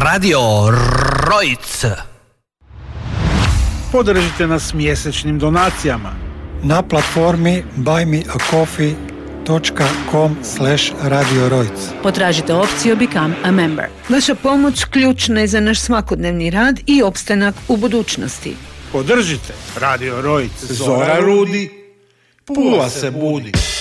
Radio Rojc. Podržite nas mjesečnim donacijama na platformi buymeacoffee.com/Radio Rojc. Potražite opciju Become a Member. Vaša pomoć ključna je za naš svakodnevni rad i opstanak u budućnosti. Podržite Radio Rojc. Zora rudi, Pula se budi.